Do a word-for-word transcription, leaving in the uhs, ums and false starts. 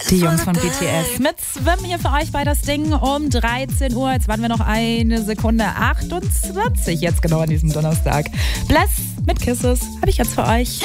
Die Jungs von B T S mit Swim hier für euch bei das Ding um dreizehn Uhr. Jetzt waren wir noch eine Sekunde achtundzwanzig, jetzt genau an diesem Donnerstag. Bless mit Kisses habe ich jetzt für euch.